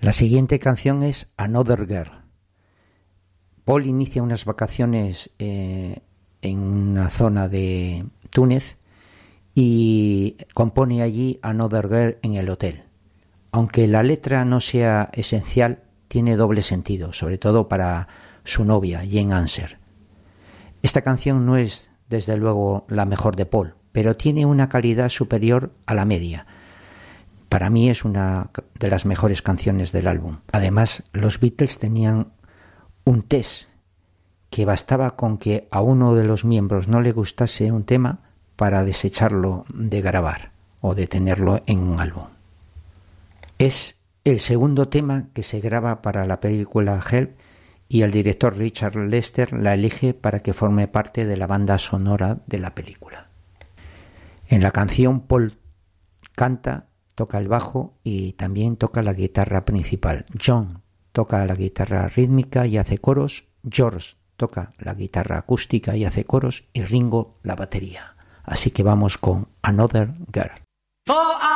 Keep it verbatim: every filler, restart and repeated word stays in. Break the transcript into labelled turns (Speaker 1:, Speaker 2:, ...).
Speaker 1: La siguiente canción es Another Girl. Paul inicia unas vacaciones eh, en una zona de Túnez y compone allí Another Girl en el hotel. Aunque la letra no sea esencial, tiene doble sentido, sobre todo para su novia, Jane Anser. Esta canción no es, desde luego, la mejor de Paul, pero tiene una calidad superior a la media. Para mí es una de las mejores canciones del álbum. Además, los Beatles tenían un test que bastaba con que a uno de los miembros no le gustase un tema para desecharlo de grabar o de tenerlo en un álbum. Es el segundo tema que se graba para la película Help y el director Richard Lester la elige para que forme parte de la banda sonora de la película. En la canción Paul canta, toca el bajo y también toca la guitarra principal. John toca la guitarra rítmica y hace coros, George toca la guitarra acústica y hace coros y Ringo la batería. Así que vamos con Another Girl.